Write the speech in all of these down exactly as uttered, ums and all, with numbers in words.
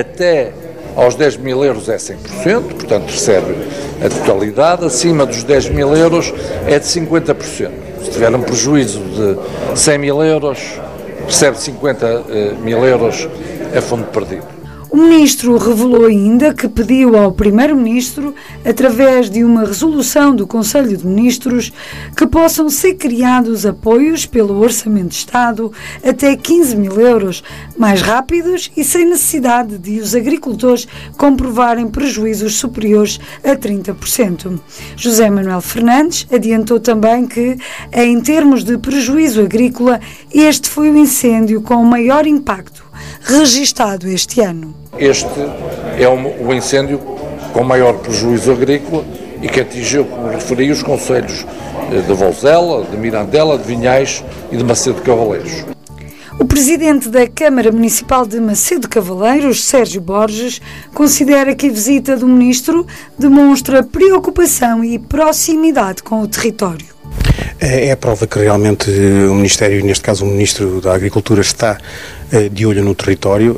Até aos dez mil euros é cem por cento, portanto recebe a totalidade. Acima dos dez mil euros é de cinquenta por cento. Se tiver um prejuízo de cem mil euros, recebe cinquenta mil euros a fundo perdido. O Ministro revelou ainda que pediu ao Primeiro-Ministro, através de uma resolução do Conselho de Ministros, que possam ser criados apoios pelo Orçamento de Estado até quinze mil euros, mais rápidos e sem necessidade de os agricultores comprovarem prejuízos superiores a trinta por cento. José Manuel Fernandes adiantou também que, em termos de prejuízo agrícola, este foi o incêndio com o maior impacto registado este ano. Este é o incêndio com maior prejuízo agrícola e que atingiu, como referi, os concelhos de Vouzela, de Mirandela, de Vinhais e de Macedo de Cavaleiros. O presidente da Câmara Municipal de Macedo de Cavaleiros, Sérgio Borges, considera que a visita do ministro demonstra preocupação e proximidade com o território. É a prova que realmente o Ministério, neste caso o Ministro da Agricultura, está de olho no território,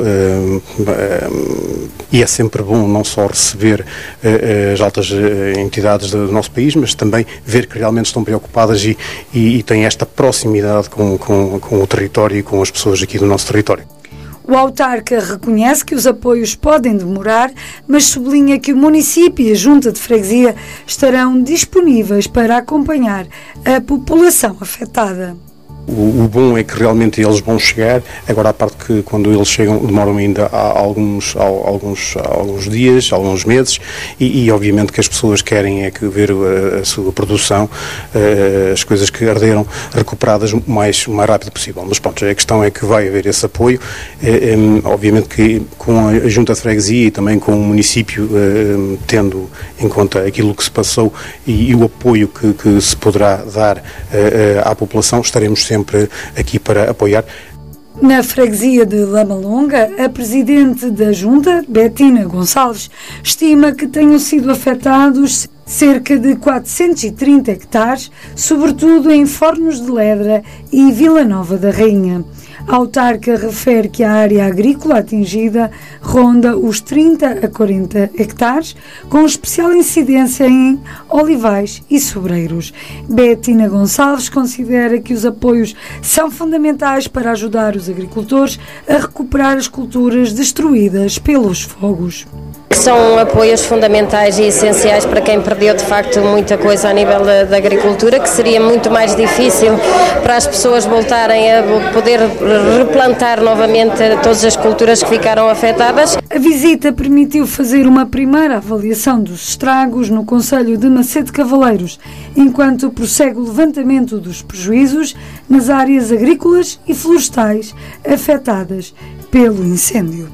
e é sempre bom não só receber as altas entidades do nosso país, mas também ver que realmente estão preocupadas e, e, e têm esta proximidade com, com, com o território e com as pessoas aqui do nosso território. O autarca reconhece que os apoios podem demorar, mas sublinha que o município e a Junta de Freguesia estarão disponíveis para acompanhar a população afetada. O, o bom é que realmente eles vão chegar, agora a parte que quando eles chegam demoram ainda há alguns, há alguns, há alguns dias, alguns meses, e, e obviamente que as pessoas querem é que ver a, a sua produção, uh, as coisas que arderam, recuperadas o mais, o mais rápido possível. Mas pronto, a questão é que vai haver esse apoio, uh, um, obviamente que com a Junta de Freguesia e também com o município, uh, tendo em conta aquilo que se passou e, e o apoio que, que se poderá dar uh, uh, à população, estaremos sempre sempre aqui para apoiar. Na freguesia de Lamalonga, a presidente da Junta, Betina Gonçalves, estima que tenham sido afetados cerca de quatrocentos e trinta hectares, sobretudo em Fornos de Ledra e Vila Nova da Rainha. A autarca refere que a área agrícola atingida ronda os trinta a quarenta hectares, com especial incidência em olivais e sobreiros. Betina Gonçalves considera que os apoios são fundamentais para ajudar os agricultores a recuperar as culturas destruídas pelos fogos. São apoios fundamentais e essenciais para quem perdeu de facto muita coisa a nível da, da agricultura, que seria muito mais difícil para as pessoas voltarem a poder replantar novamente todas as culturas que ficaram afetadas. A visita permitiu fazer uma primeira avaliação dos estragos no concelho de Macedo de Cavaleiros, enquanto prossegue o levantamento dos prejuízos nas áreas agrícolas e florestais afetadas pelo incêndio.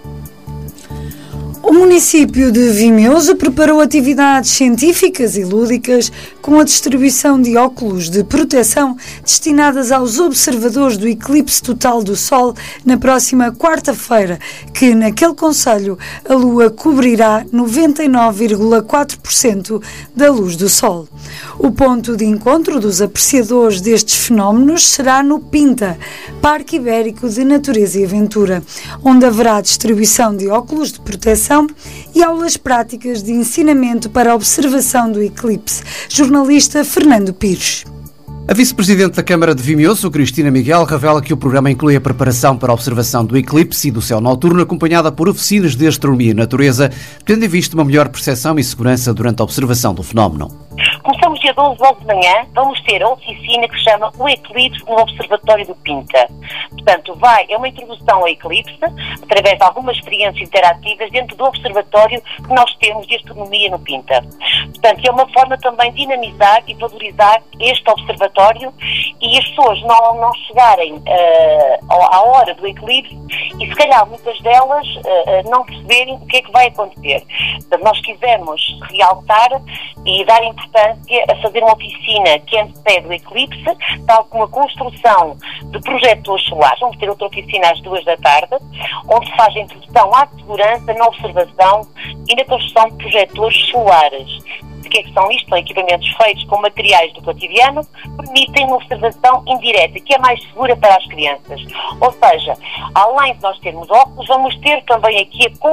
O município de Vimeuso preparou atividades científicas e lúdicas com a distribuição de óculos de proteção destinadas aos observadores do eclipse total do Sol na próxima quarta-feira, que naquele concelho a Lua cobrirá noventa e nove vírgula quatro por cento da luz do Sol. O ponto de encontro dos apreciadores destes fenómenos será no Pinta, Parque Ibérico de Natureza e Aventura, onde haverá distribuição de óculos de proteção e aulas práticas de ensinamento para a observação do eclipse. Jornalista Fernando Pires. A vice-presidente da Câmara de Vimeuso, Cristina Miguel, revela que o programa inclui a preparação para a observação do eclipse e do céu noturno, acompanhada por oficinas de astronomia e natureza, tendo em vista uma melhor percepção e segurança durante a observação do fenómeno. Começamos dia doze, logo de manhã, vamos ter a oficina que se chama O Eclipse no Observatório do Pinta. Portanto, vai, é uma introdução ao eclipse, através de algumas experiências interativas dentro do observatório que nós temos de astronomia no Pinta. Portanto, é uma forma também de dinamizar e valorizar este observatório e as pessoas não, não chegarem uh, à hora do eclipse e, se calhar, muitas delas uh, não perceberem o que é que vai acontecer. Portanto, nós quisemos realçar e dar importância a fazer uma oficina que antecede o eclipse, tal como a construção de projetores solares. Vamos ter outra oficina às duas da tarde, onde se faz a introdução à segurança na observação e na construção de projetores solares. De que é que são isto? São equipamentos feitos com materiais do cotidiano, permitem uma observação indireta, que é mais segura para as crianças. Ou seja, além de nós termos óculos, vamos ter também aqui a